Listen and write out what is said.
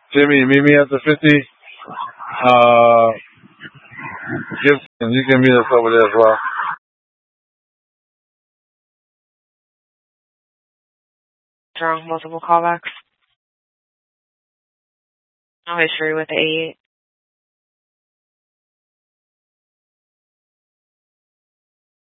Jimmy, meet me at the 50. Gibson, you can meet us over there as well. Wrong, multiple callbacks. No history with the 88.